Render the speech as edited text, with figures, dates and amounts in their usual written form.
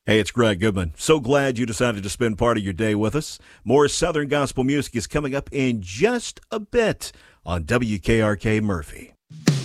Hey, it's Greg Goodman. So glad you decided to spend part of your day with us. More Southern gospel music is coming up in just a bit on WKRK Murphy.